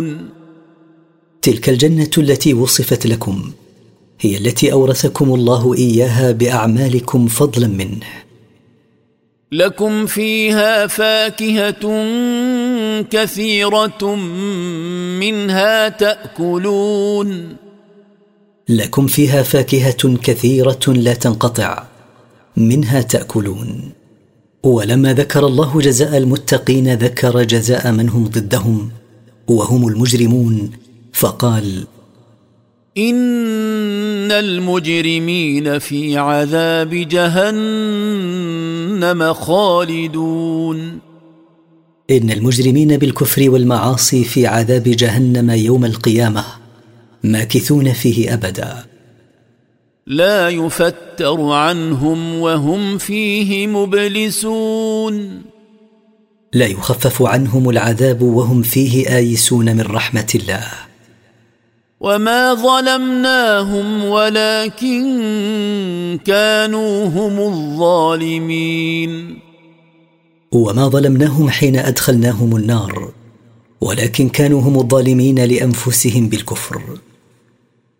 تلك الجنة التي وصفت لكم هي التي أورثكم الله إياها بأعمالكم فضلا منه. لكم فيها فاكهة كثيرة منها تأكلون. لكم فيها فاكهة كثيرة لا تنقطع منها تأكلون. ولما ذكر الله جزاء المتقين ذكر جزاء من هم ضدهم وهم المجرمون، فقال: إن المجرمين في عذاب جهنم خالدون. إن المجرمين بالكفر والمعاصي في عذاب جهنم يوم القيامة ماكثون فيه أبدا، لا يفتر عنهم وهم فيه مبلسون. لا يخفف عنهم العذاب وهم فيه آيسون من رحمة الله. وما ظلمناهم ولكن كانوا هم الظالمين. وما ظلمناهم حين أدخلناهم النار، ولكن كانوا هم الظالمين لأنفسهم بالكفر.